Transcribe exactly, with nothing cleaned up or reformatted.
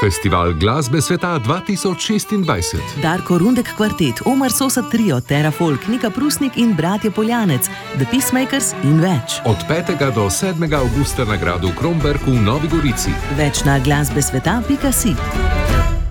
Festival glasbe sveta dva tisoč šestindvajset. Darko Rundek kvartet, Omar Sosa trio, Tera Folk, Nika Prusnik in Bratje Poljanec, The Peacemakers in več. Od petega do sedmega avgusta na gradu Kromberk v Novi Gorici. Več na glasbesveta pika si.